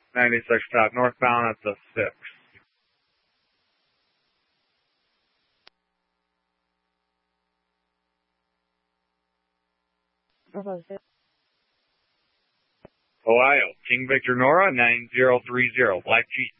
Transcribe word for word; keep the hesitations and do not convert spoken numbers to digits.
ninety-six stop, northbound at the six. Ohio, King Victor Nora, nine zero three zero, Black Jeep.